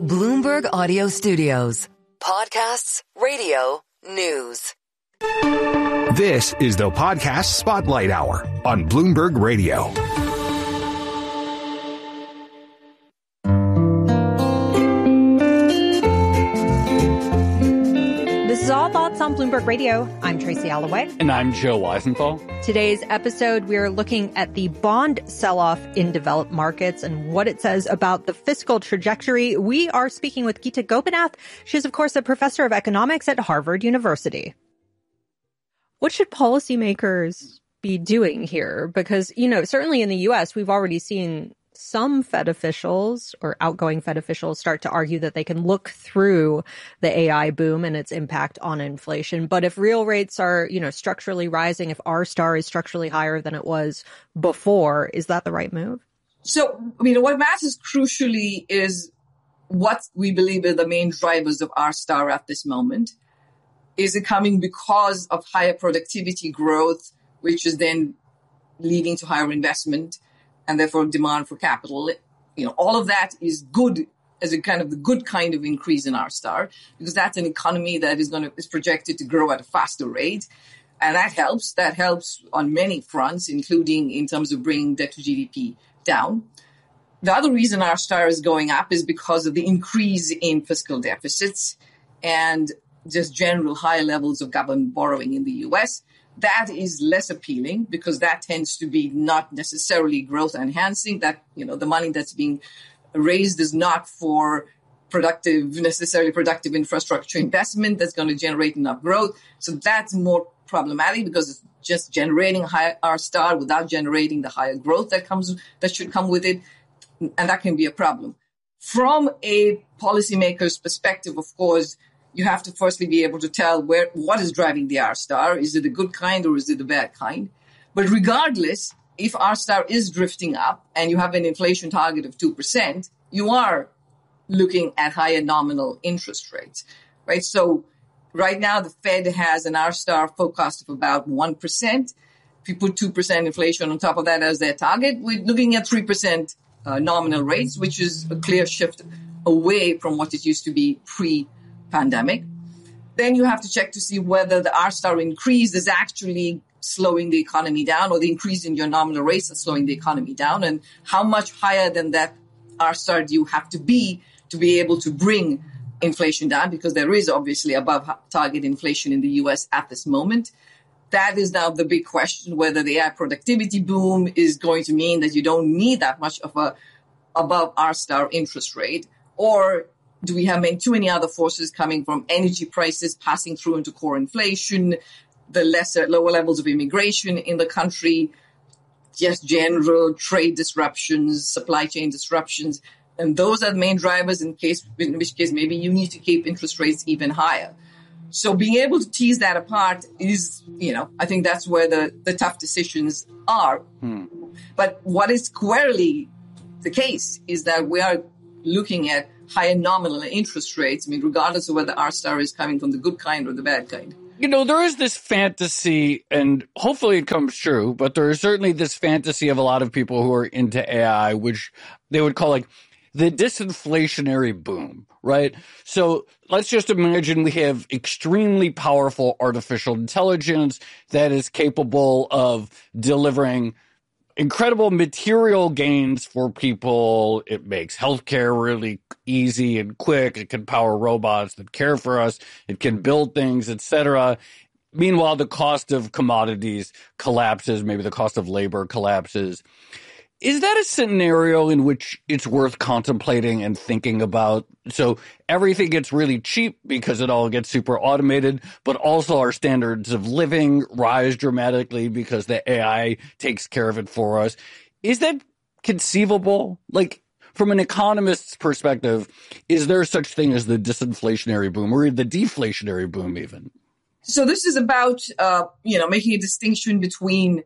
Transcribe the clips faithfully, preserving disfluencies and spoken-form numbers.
Bloomberg Audio Studios. Podcasts, radio, news. This is the Podcast Spotlight Hour on Bloomberg Radio. This is All Thoughts on Bloomberg Radio. I'm Tracy Alloway. And I'm Joe Weisenthal. Today's episode, we're looking at the bond sell-off in developed markets and what it says about the fiscal trajectory. We are speaking with Geeta Gopinath. She's, of course, a professor of economics at Harvard University. What should policymakers be doing here? Because, you know, certainly in the U S, we've already seen some Fed officials or outgoing Fed officials start to argue that they can look through the A I boom and its impact on inflation. But if real rates are, you know, structurally rising, if R star is structurally higher than it was before, is that the right move? So, I mean, what matters crucially is what we believe are the main drivers of R star at this moment. Is it coming because of higher productivity growth, which is then leading to higher investment and therefore demand for capital? You know, all of that is good as a kind of the good kind of increase in R star, because that's an economy that is going to is projected to grow at a faster rate. And that helps. That helps on many fronts, including in terms of bringing debt to G D P down. The other reason R star is going up is because of the increase in fiscal deficits and just general high levels of government borrowing in the U S. That is less appealing because that tends to be not necessarily growth enhancing. That, you know, the money that's being raised is not for productive, necessarily productive infrastructure investment that's going to generate enough growth. So that's more problematic because it's just generating higher R star without generating the higher growth that comes, that should come with it. And that can be a problem. From a policymaker's perspective, of course, you have to firstly be able to tell where what is driving the R star. Is it the good kind or is it the bad kind? But regardless, if R star is drifting up and you have an inflation target of two percent, you are looking at higher nominal interest rates, right? So right now, the Fed has an R star forecast of about one percent. If you put two percent inflation on top of that as their target, we're looking at three percent uh, nominal rates, which is a clear shift away from what it used to be pre pandemic. Then you have to check to see whether the R star increase is actually slowing the economy down or the increase in your nominal rates is slowing the economy down, and how much higher than that R star do you have to be to be able to bring inflation down, because there is obviously above target inflation in the U S at this moment. That is now the big question, whether the A I productivity boom is going to mean that you don't need that much of a above R star interest rate, or do we have too many other forces coming from energy prices passing through into core inflation, the lesser, lower levels of immigration in the country, just general trade disruptions, supply chain disruptions. And those are the main drivers in case, in which case maybe you need to keep interest rates even higher. So being able to tease that apart is, you know, I think that's where the, the tough decisions are. Hmm. But what is squarely the case is that we are looking at higher nominal interest rates, I mean, regardless of whether R star is coming from the good kind or the bad kind. You know, there is this fantasy, and hopefully it comes true, but there is certainly this fantasy of a lot of people who are into A I, which they would call like the disinflationary boom, right? So let's just imagine we have extremely powerful artificial intelligence that is capable of delivering incredible material gains for people. It makes healthcare really easy and quick. It can power robots that care for us. It can build things, et cetera. Meanwhile, the cost of commodities collapses. Maybe the cost of labor collapses. Is that a scenario in which it's worth contemplating and thinking about? So everything gets really cheap because it all gets super automated, but also our standards of living rise dramatically because the A I takes care of it for us. Is that conceivable? Like, from an economist's perspective, is there such thing as the disinflationary boom or the deflationary boom even? So this is about, uh, you know, making a distinction between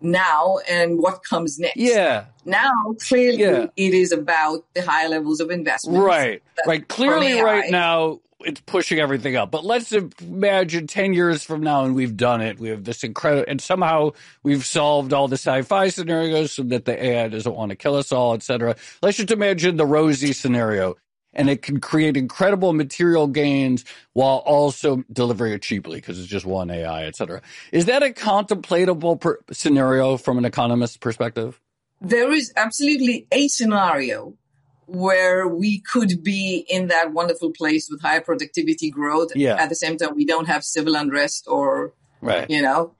now and what comes next. Yeah. Now, clearly, yeah. it is about the higher levels of investment. Right. Right. Clearly, right now, it's pushing everything up. But let's imagine ten years from now and we've done it. We have this incredible, and somehow we've solved all the sci-fi scenarios so that the A I doesn't want to kill us all, et cetera. Let's just imagine the rosy scenario. and it can create incredible material gains while also delivering it cheaply because it's just one A I, et cetera. Is that a contemplatable per- scenario from an economist's perspective? There is absolutely a scenario where we could be in that wonderful place with higher productivity growth. Yeah. At the same time, we don't have civil unrest or, right. you know,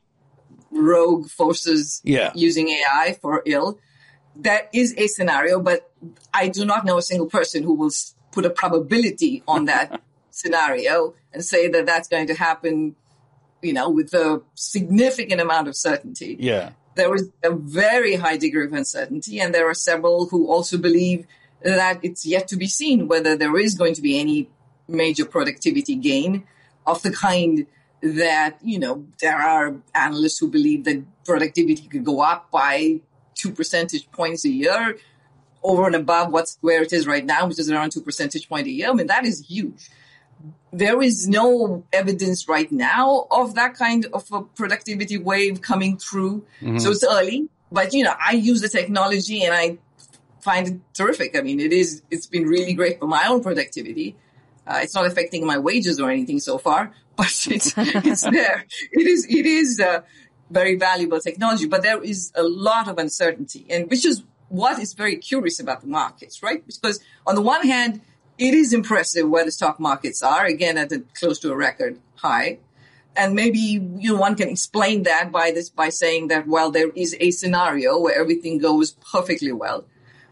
rogue forces yeah. using A I for ill. That is a scenario, but I do not know a single person who will put a probability on that scenario and say that that's going to happen, you know, with a significant amount of certainty. Yeah. There is a very high degree of uncertainty, and there are several who also believe that it's yet to be seen whether there is going to be any major productivity gain of the kind that, you know, there are analysts who believe that productivity could go up by two percentage points a year over and above what's where it is right now, which is around two percentage point a year. I mean, that is huge. There is no evidence right now of that kind of a productivity wave coming through. Mm-hmm. So it's early, but, you know, I use the technology and I find it terrific. I mean, it is, it's been really great for my own productivity. Uh, it's not affecting my wages or anything so far, but it's, it's there. It is, it is uh, very valuable technology, but there is a lot of uncertainty, and which is what is very curious about the markets, right? Because on the one hand, it is impressive where the stock markets are, again, at a, close to a record high. And maybe, you know, one can explain that by this, by saying that, well, there is a scenario where everything goes perfectly well.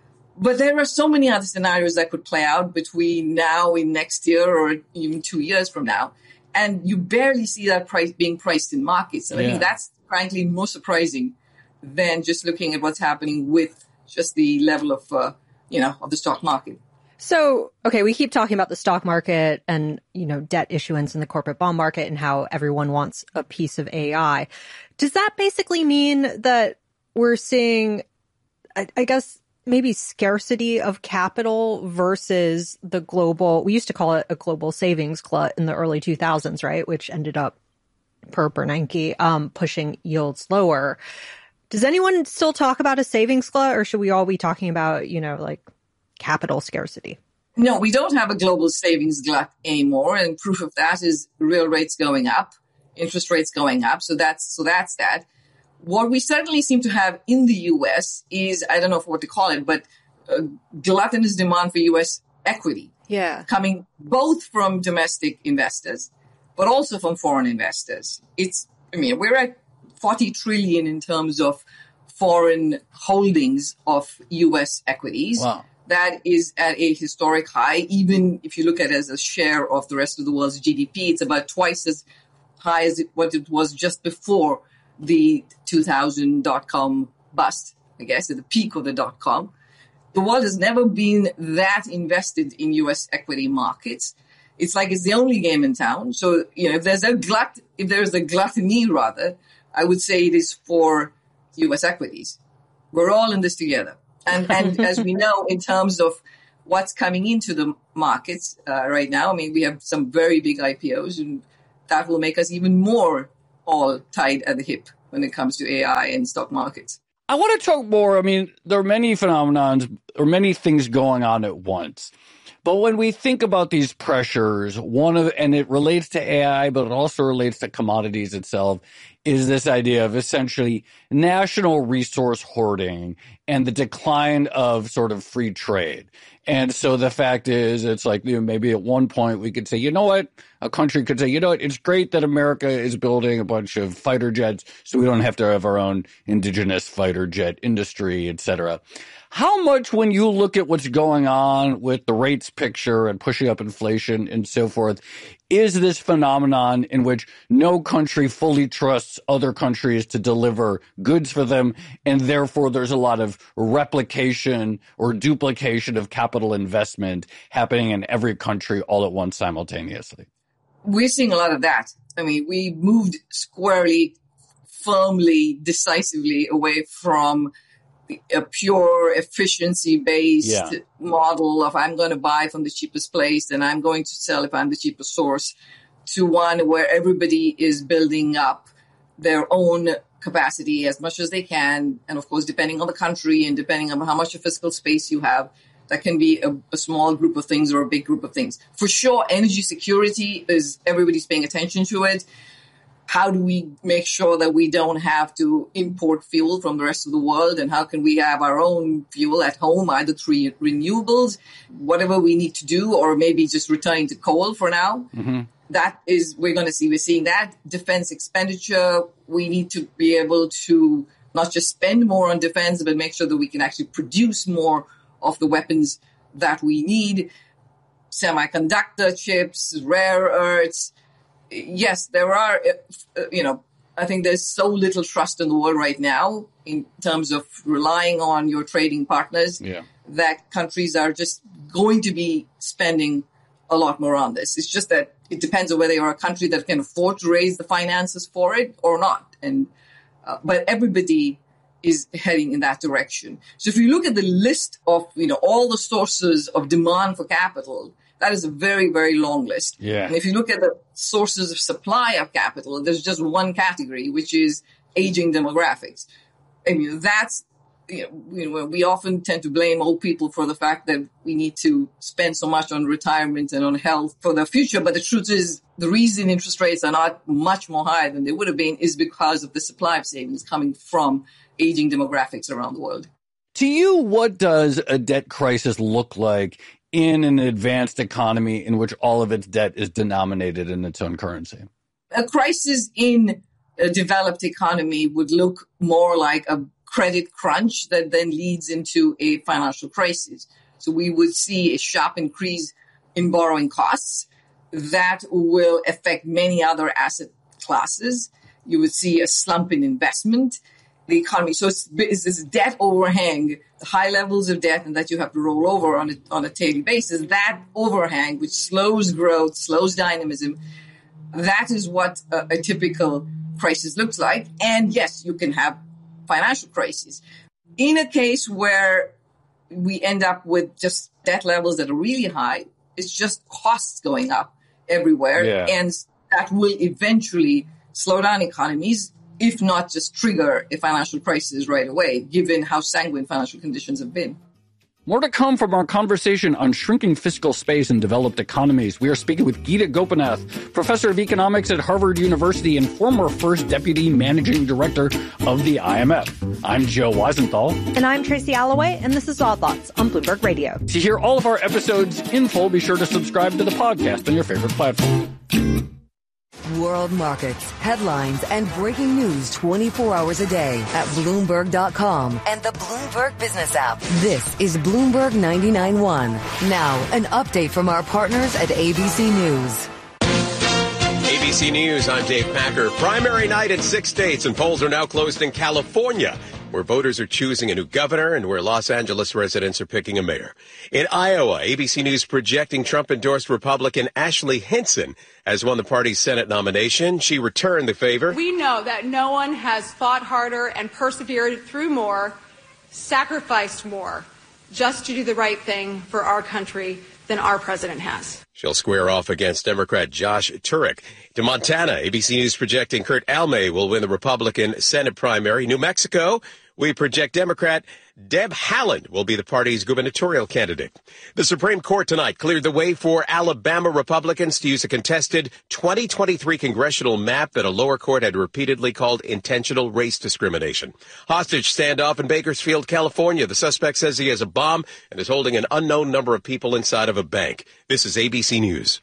But there are so many other scenarios that could play out between now and next year or even two years from now. And you barely see that price being priced in markets. And yeah. I think that's frankly more surprising than just looking at what's happening with just the level of, uh, you know, of the stock market. So, okay, we keep talking about the stock market and, you know, debt issuance in the corporate bond market and how everyone wants a piece of A I. Does that basically mean that we're seeing, I, I guess, maybe scarcity of capital versus the global, we used to call it a global savings glut in the early two thousands, right? Which ended up, per Bernanke, um, pushing yields lower. Does anyone still talk about a savings glut, or should we all be talking about, you know, like capital scarcity? No, we don't have a global savings glut anymore. And proof of that is real rates going up, interest rates going up. So that's, so that's that. What we certainly seem to have in the U S is, I don't know what to call it, but uh, gluttonous demand for U S equity. Yeah. Coming both from domestic investors, but also from foreign investors. It's, I mean, we're at forty trillion in terms of foreign holdings of U S equities. Wow. That is at a historic high. Even if you look at it as a share of the rest of the world's G D P, it's about twice as high as it, what it was just before the two thousand dot-com bust, I guess, at the peak of the dot-com. The world has never been that invested in U S equity markets. It's like it's the only game in town. So, you know, if there's a glut, if there's a gluttony, rather, I would say it is for U S equities. We're all in this together. And, and as we know, in terms of what's coming into the markets uh, right now, I mean, we have some very big I P Os, and that will make us even more all tied at the hip when it comes to A I and stock markets. I want to talk more. I mean, there are many phenomenons or many things going on at once. But when we think about these pressures, one of, and it relates to A I, but it also relates to commodities itself, is this idea of essentially national resource hoarding and the decline of sort of free trade. And so the fact is, it's like, you know, maybe at one point we could say, you know what, a country could say, you know what, it's great that America is building a bunch of fighter jets so we don't have to have our own indigenous fighter jet industry, et cetera. How much, when you look at what's going on with the rates picture and pushing up inflation and so forth, is this phenomenon in which no country fully trusts other countries to deliver goods for them, and therefore there's a lot of replication or duplication of capital investment happening in every country all at once simultaneously? We're seeing a lot of that. I mean, we moved squarely, firmly, decisively away from a pure efficiency-based yeah. model of I'm going to buy from the cheapest place and I'm going to sell if I'm the cheapest source, to one where everybody is building up their own capacity as much as they can. And of course, depending on the country and depending on how much of physical space you have, That can be a, a small group of things or a big group of things. For sure, energy security is, everybody's paying attention to it. How do we make sure that we don't have to import fuel from the rest of the world? And how can we have our own fuel at home, either through renewables, whatever we need to do, or maybe just returning to coal for now? Mm-hmm. That is, we're going to see, we're seeing that. Defense expenditure, we need to be able to not just spend more on defense, but make sure that we can actually produce more of the weapons that we need. Semiconductor chips, rare earths. Yes, there are, you know, I think there's so little trust in the world right now in terms of relying on your trading partners yeah. that countries are just going to be spending a lot more on this. It's just that it depends on whether you're a country that can afford to raise the finances for it or not. And uh, but everybody is heading in that direction. So if you look at the list of, you know, all the sources of demand for capital, that is a very, very long list. Yeah. And if you look at the sources of supply of capital, there's just one category, which is aging demographics. I mean, that's, you know, you know, we often tend to blame old people for the fact that we need to spend so much on retirement and on health for the future. But the truth is, the reason interest rates are not much more higher than they would have been is because of the supply of savings coming from aging demographics around the world. To you, what does a debt crisis look like in an advanced economy in which all of its debt is denominated in its own currency? A crisis in a developed economy would look more like a credit crunch that then leads into a financial crisis. So we would see a sharp increase in borrowing costs that will affect many other asset classes. You would see a slump in investment. The economy. So it's, it's this debt overhang, the high levels of debt, and that you have to roll over on a, on a daily basis. That overhang, which slows growth, slows dynamism, that is what a, a typical crisis looks like. And yes, you can have financial crises. In a case where we end up with just debt levels that are really high, it's just costs going up everywhere. Yeah. And that will eventually slow down economies, if not just trigger a financial crisis right away, given how sanguine financial conditions have been. More to come from our conversation on shrinking fiscal space in developed economies. We are speaking with Geeta Gopinath, professor of economics at Harvard University and former first deputy managing director of the I M F. I'm Joe Weisenthal. And I'm Tracy Alloway, and this is Odd Lots on Bloomberg Radio. To hear all of our episodes in full, be sure to subscribe to the podcast on your favorite platform. World markets, headlines, and breaking news twenty-four hours a day at Bloomberg dot com and the Bloomberg Business app. This is Bloomberg ninety-nine point one. Now, an update from our partners at A B C News. A B C News, I'm Dave Packer. Primary night in six states, and polls are now closed in California, where voters are choosing a new governor and where Los Angeles residents are picking a mayor. In Iowa, A B C News projecting Trump-endorsed Republican Ashley Hinson has won the party's Senate nomination. She returned the favor. We know that no one has fought harder and persevered through more, sacrificed more, just to do the right thing for our country than our president has. She'll square off against Democrat Josh Turek. To Montana, A B C News projecting Kurt Almay will win the Republican Senate primary. New Mexico, we project Democrat Deb Haaland will be the party's gubernatorial candidate. The Supreme Court tonight cleared the way for Alabama Republicans to use a contested twenty twenty-three congressional map that a lower court had repeatedly called intentional race discrimination. Hostage standoff in Bakersfield, California. The suspect says he has a bomb and is holding an unknown number of people inside of a bank. This is A B C News.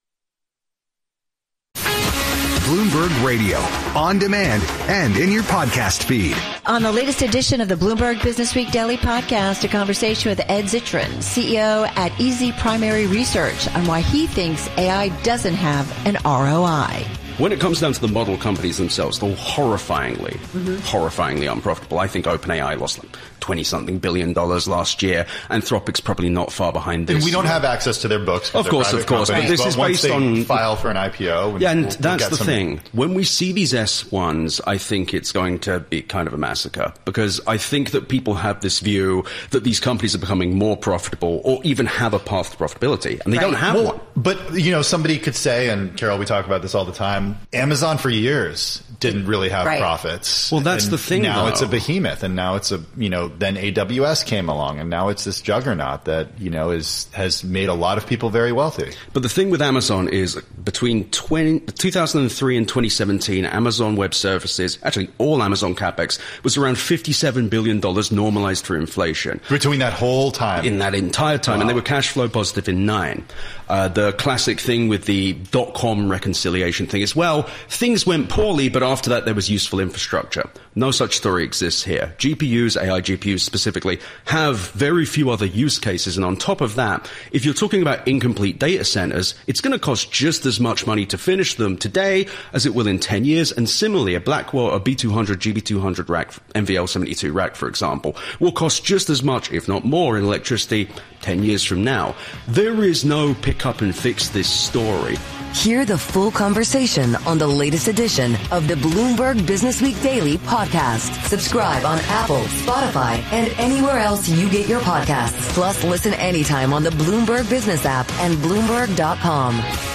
Bloomberg Radio, on demand and in your podcast feed. On the latest edition of the Bloomberg Business Week Daily Podcast, a conversation with Ed Zitron, C E O at Easy Primary Research, on why he thinks A I doesn't have an R O I. When it comes down to the model companies themselves, they're horrifyingly, mm-hmm. horrifyingly unprofitable. I think OpenAI lost like twenty-something billion dollars last year. Anthropic's probably not far behind this. And we don't have access to their books. Of course, of course. But this but is once based they on... file for an I P O. Yeah, and we'll, that's we'll the some... thing. When we see these S ones, I think it's going to be kind of a massacre. Because I think that people have this view that these companies are becoming more profitable or even have a path to profitability. And they right. don't have well, one. But, you know, somebody could say, and Carol, we talk about this all the time, Amazon for years didn't really have right. profits. Well, that's and the thing, Now though. it's a behemoth, and now it's a, you know, then A W S came along, and now it's this juggernaut that, you know, is has made a lot of people very wealthy. But the thing with Amazon is between twenty, two thousand three and twenty seventeen, Amazon Web Services, actually all Amazon CapEx, was around fifty-seven billion dollars normalized for inflation. Between that whole time. In that entire time. Wow. And they were cash flow positive in nine. Uh, the classic thing with the dot-com reconciliation thing is, well, things went poorly, but after that there was useful infrastructure. No such story exists here. G P Us, A I G P Us specifically, have very few other use cases. And on top of that, if you're talking about incomplete data centers, it's going to cost just as much money to finish them today as it will in ten years. And similarly, a Blackwell, a B two hundred, G B two hundred rack, N V L seventy-two rack, for example, will cost just as much, if not more, in electricity ten years from now. There is no pick up and fix this story. Hear the full conversation on the latest edition of the Bloomberg Business Week Daily podcast. Subscribe on Apple, Spotify, and anywhere else you get your podcasts. Plus, listen anytime on the Bloomberg Business app and Bloomberg dot com.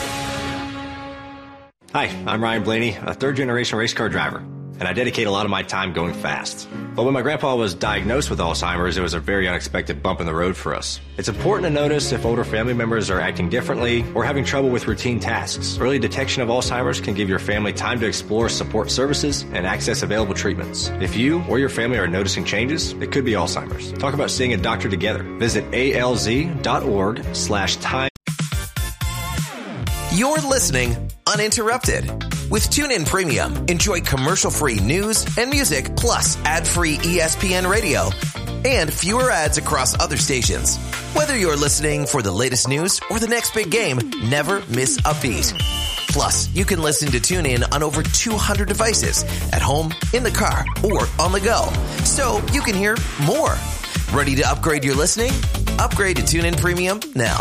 Hi, I'm Ryan Blaney, a third-generation race car driver, and I dedicate a lot of my time going fast. But when my grandpa was diagnosed with Alzheimer's, it was a very unexpected bump in the road for us. It's important to notice if older family members are acting differently or having trouble with routine tasks. Early detection of Alzheimer's can give your family time to explore support services and access available treatments. If you or your family are noticing changes, it could be Alzheimer's. Talk about seeing a doctor together. Visit A L Z dot org slash time. You're listening uninterrupted. With TuneIn Premium, enjoy commercial-free news and music, plus ad-free E S P N radio, and fewer ads across other stations. Whether you're listening for the latest news or the next big game, never miss a beat. Plus, you can listen to TuneIn on over two hundred devices, at home, in the car, or on the go. So you can hear more. Ready to upgrade your listening? Upgrade to TuneIn Premium now.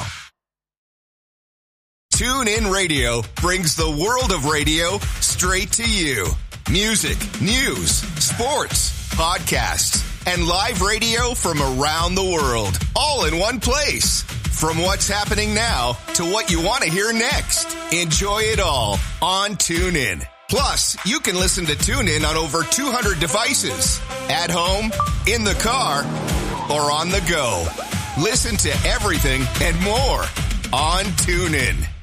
TuneIn Radio brings the world of radio straight to you. Music, news, sports, podcasts, and live radio from around the world, all in one place. From what's happening now to what you want to hear next. Enjoy it all on TuneIn. Plus, you can listen to TuneIn on over two hundred devices, at home, in the car, or on the go. Listen to everything and more on TuneIn.